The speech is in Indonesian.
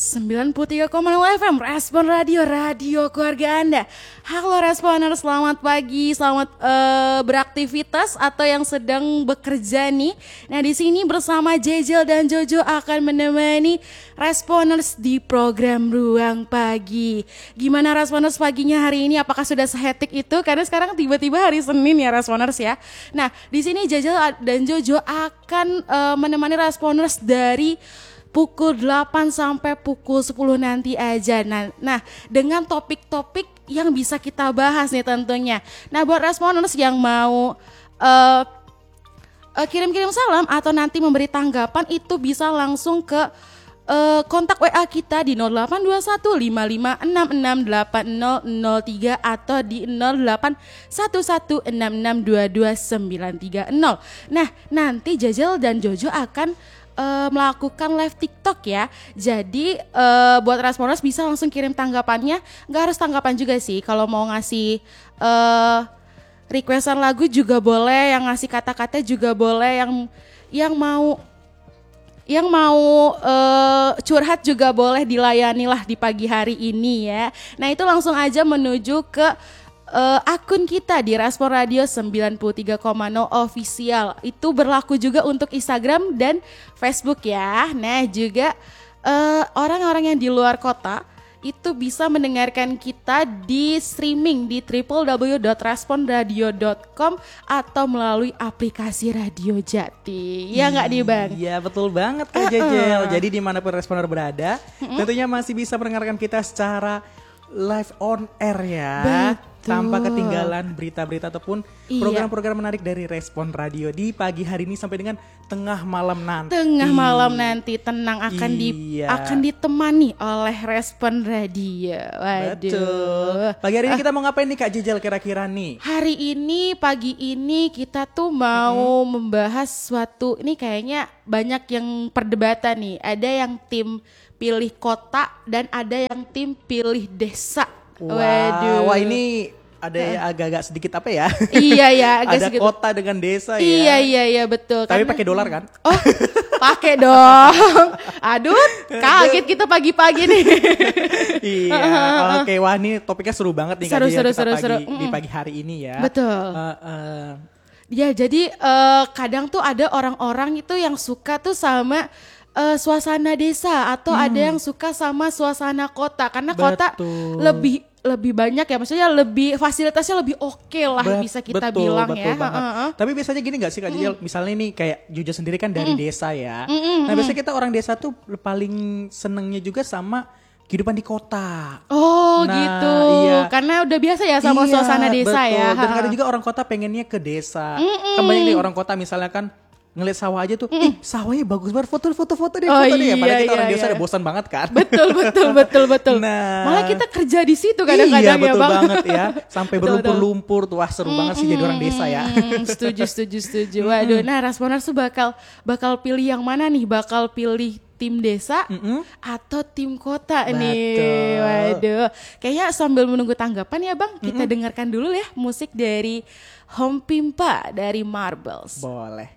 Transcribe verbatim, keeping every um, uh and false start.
sembilan puluh tiga koma nol F M Respon Radio, radio keluarga Anda. Halo Responer, selamat pagi, selamat uh, beraktivitas atau yang sedang bekerja nih. Nah di sini bersama Jejel dan Jojo akan menemani Responers di program Ruang Pagi. Gimana Responers paginya hari ini? Apakah sudah sehetik itu? Karena sekarang tiba-tiba hari Senin ya Responers ya. Nah di sini Jejel dan Jojo akan uh, menemani Responers dari pukul delapan sampai pukul sepuluh nanti aja. Nah, nah, dengan topik-topik yang bisa kita bahas nih tentunya. Nah, buat Responers yang mau uh, uh, kirim-kirim salam atau nanti memberi tanggapan itu bisa langsung ke uh, kontak W A kita di nol delapan dua satu lima lima enam enam delapan nol nol tiga atau di nol delapan satu satu enam enam dua dua sembilan tiga nol. Nah, nanti Jejel dan Jojo akan Uh, melakukan live TikTok ya. Jadi uh, buat Responers bisa langsung kirim tanggapannya. Gak harus tanggapan juga sih. Kalau mau ngasih uh, requestan lagu juga boleh, yang ngasih kata-kata juga boleh, yang yang mau yang mau uh, curhat juga boleh, dilayani lah di pagi hari ini ya. Nah itu langsung aja menuju ke Uh, akun kita di Respon Radio sembilan puluh tiga koma nol official. Itu berlaku juga untuk Instagram dan Facebook ya. Nah juga uh, orang-orang yang di luar kota itu bisa mendengarkan kita di streaming di w w w dot respon radio dot com atau melalui aplikasi Radio Jati. Ya nggak nih Bang? Iya betul banget Kak Jejel. Uh-uh. Jadi dimanapun Responer berada, uh-uh. tentunya masih bisa mendengarkan kita secara live on air ya. Betul. Tanpa ketinggalan berita-berita ataupun iya. program-program menarik dari Respon Radio di pagi hari ini sampai dengan tengah malam nanti. Tengah malam nanti tenang akan iya. di akan ditemani oleh Respon Radio. Waduh. Betul. Pagi hari ini ah. kita mau ngapain nih Kak Jejel kira-kira nih? Hari ini pagi ini kita tuh mau mm-hmm. membahas suatu, ini kayaknya banyak yang perdebatan nih. Ada yang tim pilih kota dan ada yang tim pilih desa. Wah, Waduh. Wah ini ada yang agak-agak sedikit apa ya? Iya ya, agak ada sedikit. Kota dengan desa ya. Iya iya iya betul. Tapi pakai dolar kan? Oh, pakai dong. Aduh, kaget kita pagi-pagi nih. Iya. Oke, wah ini topiknya seru banget nih seru, Kak seru, kita seru, pagi, seru. di pagi hari ini ya. Betul. Uh, uh, ya jadi uh, kadang tuh ada orang-orang itu yang suka tuh sama Uh, suasana desa atau hmm. ada yang suka sama suasana kota karena betul. Kota lebih lebih banyak ya, maksudnya lebih fasilitasnya lebih oke okay lah Bet, bisa kita betul, bilang betul ya. Banget. Uh-uh. Tapi biasanya gini nggak sih Kak Jejel, mm. misalnya nih kayak Jojo sendiri kan dari mm. desa ya. Mm-mm. Nah biasanya kita orang desa tuh paling senengnya juga sama kehidupan di kota. Oh nah, gitu, iya. karena udah biasa ya sama iya, suasana desa betul. ya. Dan kadang juga orang kota pengennya ke desa. Kan banyak nih orang kota misalnya kan ngeliat sawah aja tuh, ih sawahnya bagus banget, foto-foto-foto deh, oh, foto deh. iya, Padahal kita iya, orang iya. desa udah bosan banget kan. Betul, betul, betul, betul. Nah, malah kita kerja di situ kadang-kadang iya, ya Bang. Iya betul banget ya, sampai berlumpur-lumpur tuh, wah seru mm, banget sih mm, jadi orang desa ya. Mm, setuju, setuju, setuju. Waduh, nah Responers tuh bakal bakal pilih yang mana nih? Bakal pilih tim desa mm-hmm. atau tim kota Betul. nih? Waduh, kayaknya sambil menunggu tanggapan ya Bang, kita mm-hmm. dengarkan dulu ya musik dari Home Pimpa dari Marbles. Boleh.